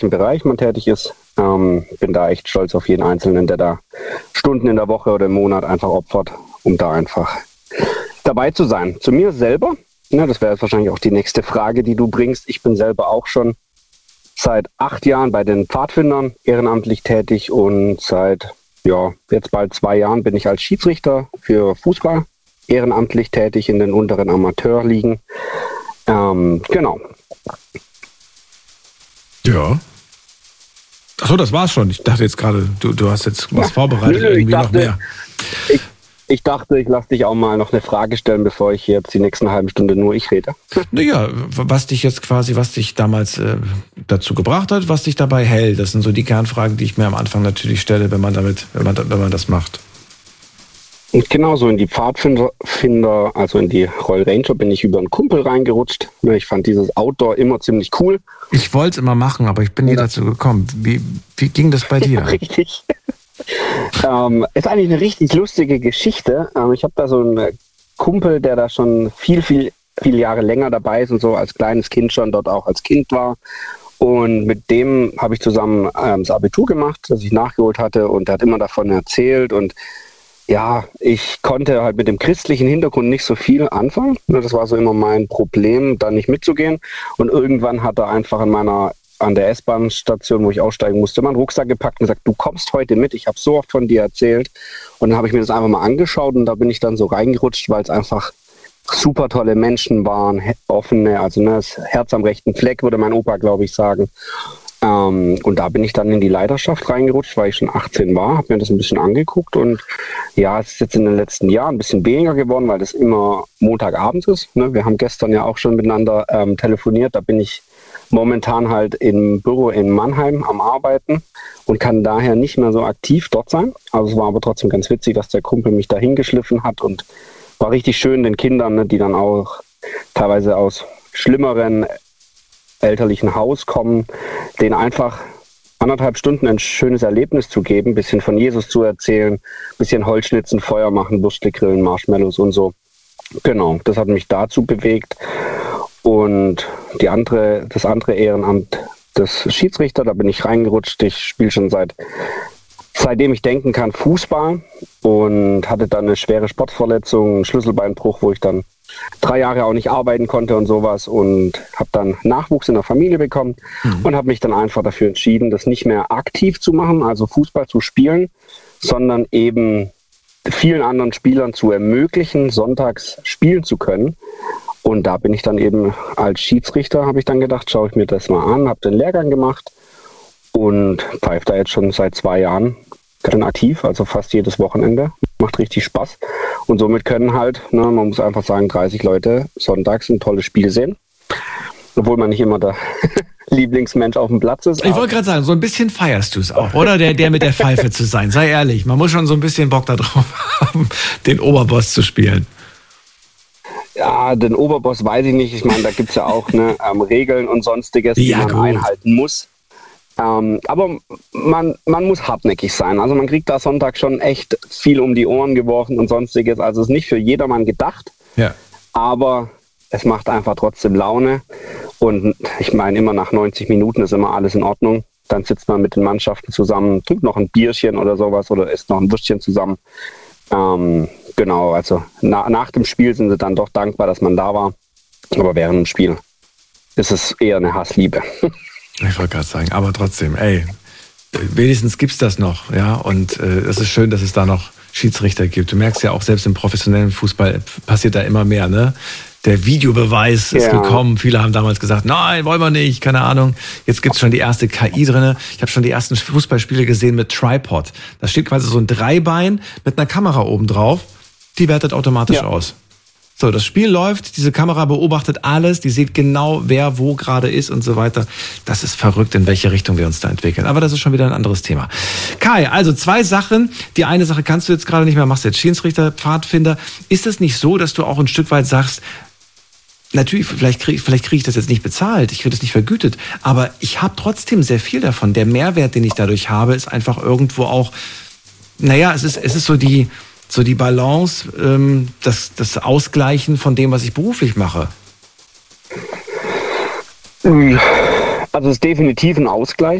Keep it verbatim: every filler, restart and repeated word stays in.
Bereich man tätig ist. Ähm, bin da echt stolz auf jeden Einzelnen, der da Stunden in der Woche oder im Monat einfach opfert, um da einfach dabei zu sein. Zu mir selber, ne, das wäre jetzt wahrscheinlich auch die nächste Frage, die du bringst. Ich bin selber auch schon seit acht Jahren bei den Pfadfindern ehrenamtlich tätig und seit ja, jetzt bald zwei Jahren bin ich als Schiedsrichter für Fußball ehrenamtlich tätig in den unteren Amateurligen. Ähm, genau. Ja. Achso, das war's schon. Ich dachte jetzt gerade, du, du hast jetzt was ja, vorbereitet, nö, irgendwie dachte, noch mehr. Ich, ich dachte, ich lasse dich auch mal noch eine Frage stellen, bevor ich jetzt die nächsten halben Stunde nur ich rede. Naja, was dich jetzt quasi, was dich damals äh, dazu gebracht hat, was dich dabei hält, das sind so die Kernfragen, die ich mir am Anfang natürlich stelle, wenn man damit, wenn man, wenn man das macht. Und genauso in die Pfadfinder, also in die Royal Ranger, bin ich über einen Kumpel reingerutscht. Ich fand dieses Outdoor immer ziemlich cool. Ich wollte es immer machen, aber ich bin nie ja. dazu gekommen. Wie, wie ging das bei dir? Ja, richtig. ähm, ist eigentlich eine richtig lustige Geschichte. Ähm, ich habe da so einen Kumpel, der da schon viel, viel, viele Jahre länger dabei ist und so als kleines Kind schon dort auch als Kind war. Und mit dem habe ich zusammen ähm, das Abitur gemacht, das ich nachgeholt hatte. Und er hat immer davon erzählt und ja, ich konnte halt mit dem christlichen Hintergrund nicht so viel anfangen. Das war so immer mein Problem, da nicht mitzugehen. Und irgendwann hat er einfach an meiner, an der S-Bahn-Station, wo ich aussteigen musste, meinen Rucksack gepackt und gesagt, du kommst heute mit, ich habe so oft von dir erzählt. Und dann habe ich mir das einfach mal angeschaut und da bin ich dann so reingerutscht, weil es einfach super tolle Menschen waren, offene, also ne, das Herz am rechten Fleck, würde mein Opa, glaube ich, sagen. Ähm, und da bin ich dann in die Leiterschaft reingerutscht, weil ich schon achtzehn war, habe mir das ein bisschen angeguckt und ja, es ist jetzt in den letzten Jahren ein bisschen weniger geworden, weil das immer Montagabends ist. Ne? Wir haben gestern ja auch schon miteinander ähm, telefoniert, da bin ich momentan halt im Büro in Mannheim am Arbeiten und kann daher nicht mehr so aktiv dort sein. Also es war aber trotzdem ganz witzig, dass der Kumpel mich da hingeschliffen hat und war richtig schön den Kindern, ne, die dann auch teilweise aus schlimmeren elterlichen Haus kommen, denen einfach anderthalb Stunden ein schönes Erlebnis zu geben, ein bisschen von Jesus zu erzählen, ein bisschen Holzschnitzen, Feuer machen, Würstle grillen, Marshmallows und so. Genau, das hat mich dazu bewegt. Und die andere, das andere Ehrenamt des Schiedsrichter, da bin ich reingerutscht. Ich spiele schon seit seitdem ich denken kann Fußball und hatte dann eine schwere Sportverletzung, einen Schlüsselbeinbruch, wo ich dann drei Jahre auch nicht arbeiten konnte und sowas und habe dann Nachwuchs in der Familie bekommen mhm. und habe mich dann einfach dafür entschieden, das nicht mehr aktiv zu machen, also Fußball zu spielen, sondern eben vielen anderen Spielern zu ermöglichen, sonntags spielen zu können. Und da bin ich dann eben als Schiedsrichter, habe ich dann gedacht, schaue ich mir das mal an, habe den Lehrgang gemacht und pfeife da jetzt schon seit zwei Jahren ganz aktiv, also fast jedes Wochenende. Macht richtig Spaß. Und somit können halt, ne, man muss einfach sagen, dreißig Leute sonntags ein tolles Spiel sehen. Obwohl man nicht immer der Lieblingsmensch auf dem Platz ist. Ich wollte gerade sagen, so ein bisschen feierst du es auch, oder? Der, der mit der Pfeife zu sein. Sei ehrlich, man muss schon so ein bisschen Bock darauf haben, den Oberboss zu spielen. Ja, den Oberboss weiß ich nicht. Ich meine, da gibt es ja auch ne, ähm, Regeln und Sonstiges, die ja, man gut. einhalten muss. Ähm, aber man, man muss hartnäckig sein. Also man kriegt da Sonntag schon echt viel um die Ohren geworfen und Sonstiges. Also es ist nicht für jedermann gedacht. Ja. Aber es macht einfach trotzdem Laune. Und ich meine, immer nach neunzig Minuten ist immer alles in Ordnung. Dann sitzt man mit den Mannschaften zusammen, trinkt noch ein Bierchen oder sowas oder isst noch ein Würstchen zusammen. Ähm, genau, also na, nach dem Spiel sind sie dann doch dankbar, dass man da war. Aber während dem Spiel ist es eher eine Hassliebe. Ich wollte gerade sagen, aber trotzdem, ey, wenigstens gibt's das noch, ja. Und äh, es ist schön, dass es da noch Schiedsrichter gibt. Du merkst ja auch, selbst im professionellen Fußball passiert da immer mehr, ne? Der Videobeweis ist ja. gekommen. Viele haben damals gesagt, nein, wollen wir nicht, keine Ahnung. Jetzt gibt's schon die erste K I drinne. Ich habe schon die ersten Fußballspiele gesehen mit Tripod. Da steht quasi so ein Dreibein mit einer Kamera oben drauf. Die wertet automatisch ja. aus. So, das Spiel läuft, diese Kamera beobachtet alles, die sieht genau, wer wo gerade ist und so weiter. Das ist verrückt, in welche Richtung wir uns da entwickeln. Aber das ist schon wieder ein anderes Thema. Kai, also zwei Sachen. Die eine Sache kannst du jetzt gerade nicht mehr, machst jetzt Schiedsrichter, Pfadfinder. Ist es nicht so, dass du auch ein Stück weit sagst, natürlich, vielleicht kriege vielleicht krieg ich das jetzt nicht bezahlt, ich kriege das nicht vergütet, aber ich habe trotzdem sehr viel davon. Der Mehrwert, den ich dadurch habe, ist einfach irgendwo auch, naja, es ist, es ist so die... so die Balance, ähm, das, das Ausgleichen von dem, was ich beruflich mache? Also es ist definitiv ein Ausgleich.